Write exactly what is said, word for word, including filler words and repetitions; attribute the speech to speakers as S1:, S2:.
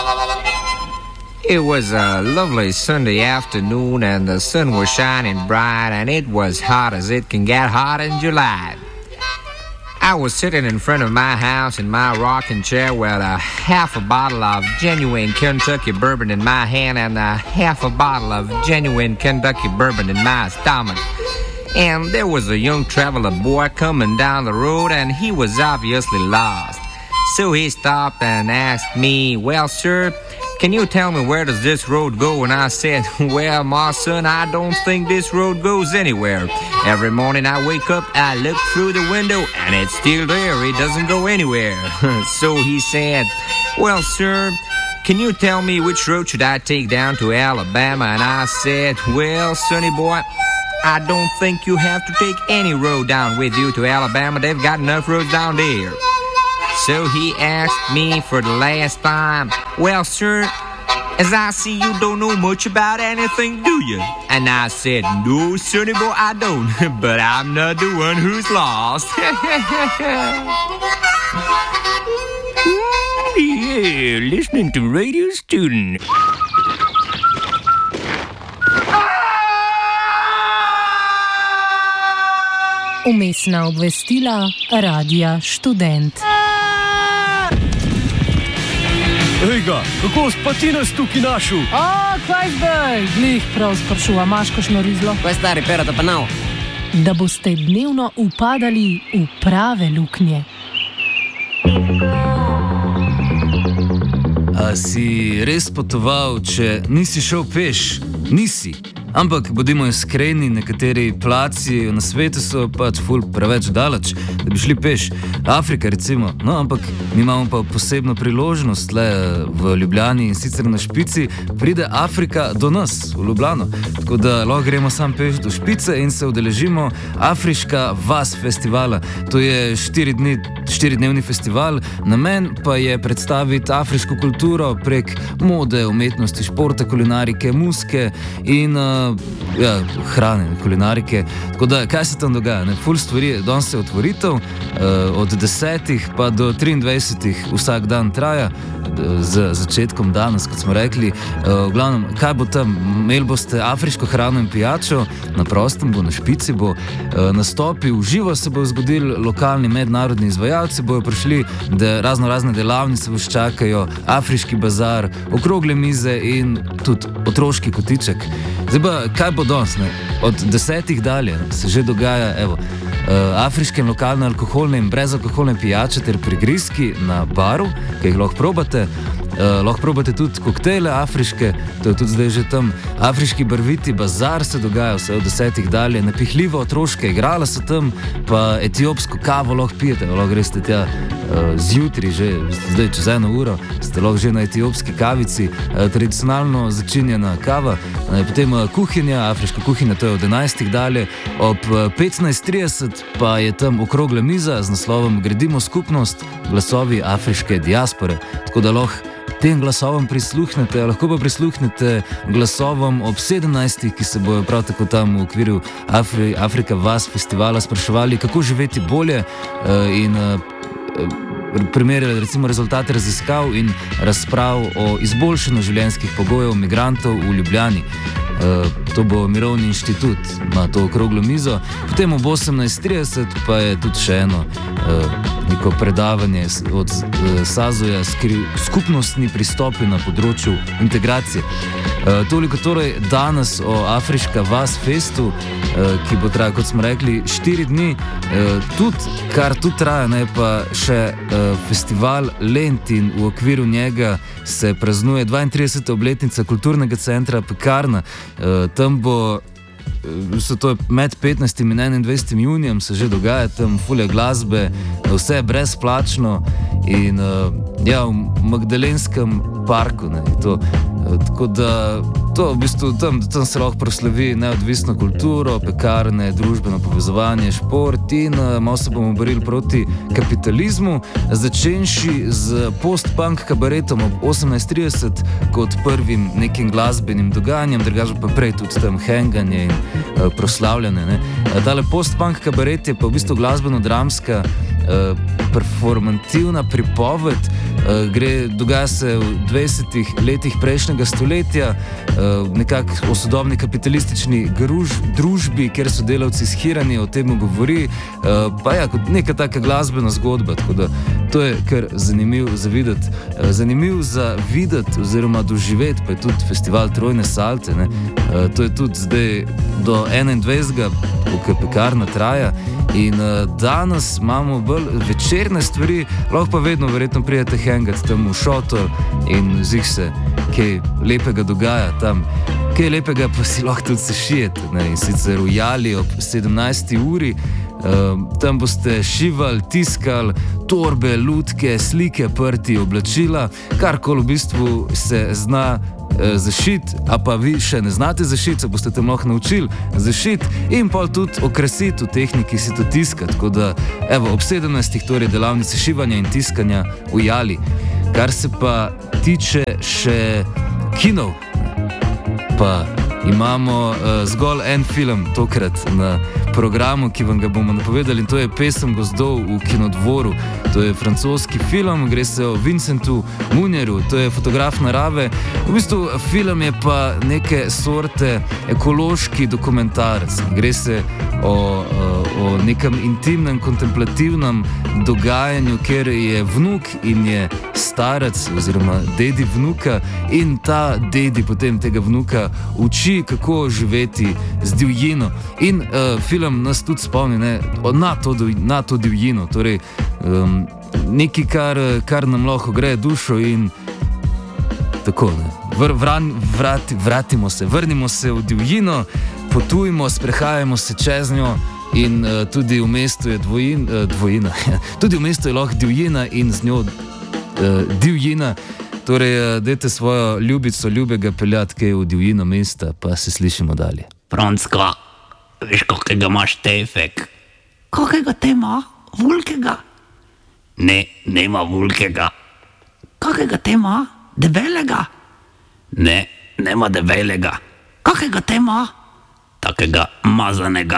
S1: It was a lovely Sunday afternoon and the sun was shining bright and it was hot as it can get hot in July. I was sitting in front of my house in my rocking chair with a half a bottle of genuine Kentucky bourbon in my hand and a half a bottle of genuine Kentucky bourbon in my stomach. And there was a young traveler boy coming down the road and he was obviously lost. So he stopped and asked me, "Well, sir, can you tell me where does this road go?" And I said, "Well, my son, I don't think this road goes anywhere. Every morning I wake up, I look through the window, and it's still there. It doesn't go anywhere." So he said, "Well, sir, can you tell me which road should I take down to Alabama?" And I said, "Well, sonny boy, I don't think you have to take any road down with you to Alabama. They've got enough roads down there." So he asked me for the last time, "Well, sir, as I see you don't know much about anything, do you?" And I said, "No, sonny boy, I don't. But I'm not the one who's lost." Yeah, listening to Radio Student.
S2: Umestna obvestila Radia Študent.
S3: Ejga, kako pa ti nas tukaj našel?
S2: A, kaj zdaj? Glih prav sprašuva, imaš kakšno rizlo?
S4: Kaj stari, perata pa nav?
S2: Da boste dnevno upadali v prave luknje.
S5: A si res potoval, če nisi šel peš? Nisi. Ampak bodimo iskreni, nekateri placi na svetu so pač ful preveč daleč, da bi šli peš. Afrika recimo, no ampak mi imamo pa posebno priložnost le v Ljubljani in sicer na Špici pride Afrika do nas v Ljubljano. Tako da lahko gremo sam peš do Špice in se udeležimo Afriška vas festivala. To je štiri dni, štiridnevni festival, namen pa je predstaviti afriško kulturo prek mode, umetnosti, športa, kulinarike, muzike in ja, hrane, kulinarike. Tako da, kaj se tam dogaja? Ne? Ful stvari, danes je otvoritev, od desetih pa do triindvajsetih vsak dan traja, z začetkom danes, kot smo rekli. V glavnem, kaj bo tam? Imeli boste afriško hrano in pijačo, na prostem bo, na Špici bo nastopi, v živo se bo zgodili, lokalni mednarodni izvajalci bojo prišli, da razno razne delavnice vas čakajo, afriški bazar, okrogle mize in tudi otroški kotiček. Zdaj pa, kaj bo danes? Od desetih dalje se že dogaja, evo, afriške in lokalne alkoholne in brezalkoholne pijače ter prigrizki na baru, ki jih lahko probate. Uh, lahko probate tudi koktejle afriške, to je tudi zdaj že tam. Afriški barviti bazar se dogaja vse od desetih dalje, napihljiva otroška igrala so tam, pa etiopsko kavo lahko pijete, lahko greste tja uh, zjutri, že zdaj čez eno uro, ste lahko že na etiopski kavici, uh, tradicionalno začinjena kava, uh, potem uh, kuhinja, afriška kuhinja, to je od enajstih dalje, ob uh, petnajst trideset pa je tam okrogla miza z naslovom Gradimo skupnost, glasovi afriške diaspore, tako da lahko tem glasovom prisluhnete, lahko pa prisluhnete glasovom ob sedemnajstih, ki se bojo prav tako tam v okviru Afri, Afrika vas festivala spraševali, kako živeti bolje uh, in uh, primerjali recimo rezultate raziskav in razprav o izboljšanju življenjskih pogojev migrantov v Ljubljani. Uh, to bo Mirovni inštitut, ima to okroglo mizo. Potem ob osemnajst trideset pa je tudi še eno uh, neko predavanje od uh, Sazuja, skri, skupnostni pristopi na področju integracije. Uh, toliko torej danes o Afriška vas festu, uh, ki bo trajal, kot smo rekli, štiri dni. Uh, tudi, kar tudi traja, ne, pa še uh, festival Lent in v okviru njega se praznuje dvaintrideseta obletnica kulturnega centra Pekarna. Uh, tam bo, so to med petnajstim in enaindvajsetim junijem se že dogaja, tam fulje glasbe, vse je brezplačno in uh, ja, v Magdalenskem parku, ne, to, uh, tako da to v bistvu tam, tam se lahko proslavi neodvisno kulturo, pekarne, družbeno povezovanje, šport in uh, malo se bomo borili proti kapitalizmu, začenši z post-punk kabaretom ob osemnajst trideset kot prvim nekim glasbenim dogajanjem, drugače pa prej tudi tam henganje in uh, proslavljanje. Ne. Tale post-punk kabaret je pa v bistvu glasbeno-dramska uh, performativna pripoved, gre, dogaja se v dvajsetih letih prejšnjega stoletja, nekako o sodobni kapitalistični gruž, družbi, kjer so delavci shirani, o tem govori, pa ja, kot neka taka glasbena zgodba, tako da to je kar zanimiv za videti. Zanimiv za videti oziroma doživeti pa je tudi festival Trojne salte, ne. To je tudi zdaj do enaindvajsetega, ko pekarna traja. In uh, danes imamo bolj večerne stvari, lahko pa vedno verjetno prijete hangat tam v šotor in zih se kaj lepega dogaja tam. Kaj lepega pa si lahko tudi sešijete, ne, in sicer v Jali ob sedemnajsti uri. Uh, tam boste šivali, tiskali torbe, lutke, slike, prti, oblačila, karkoli v bistvu se zna uh, zašiti, a pa vi še ne znate zašiti, se boste tam lahko naučili zašiti in pa tudi okrasiti v tehniki si to tiskati. Tako da, evo, ob sedemnajstih torej delavnice šivanja in tiskanja v Jali. Kar se pa tiče še kinov, pa imamo uh, zgolj en film tokrat na programu, ki vam ga bomo napovedali, in to je Pesem gozdov v Kinodvoru. To je francoski film, gre se o Vincentu Munjeru, to je fotograf narave. V bistvu film je pa neke sorte ekološki dokumentarec. Gre se o, o nekem intimnem, kontemplativnem dogajanju, kjer je vnuk in je starec oziroma dedi vnuka in ta dedi potem tega vnuka uči, kako živeti z divjino. In uh, film nas tudi spomni, ne, na, to, na to divjino, torej um, nekaj, kar, kar nam lahko gre dušo in tako, ne. Vr, vran, vrati, vratimo se, vrnimo se v divjino, potujmo, sprehajamo se čez njo in uh, tudi v mestu je dvojin, uh, dvojina. Tudi v mestu je lahko divjina in z njo uh, divjina. Torej, uh, dajte svojo ljubico, ljubega peljati kaj v divjino mesta, pa se slišimo dalje.
S4: Franska, veš, kakega imaš tefek?
S6: Kakega te ima? Vulkega?
S4: Ne, nema vulkega.
S6: Kakega te ima? Debelega?
S4: Ne, nema debelega.
S6: Kakega te ima?
S4: Takega mazanega.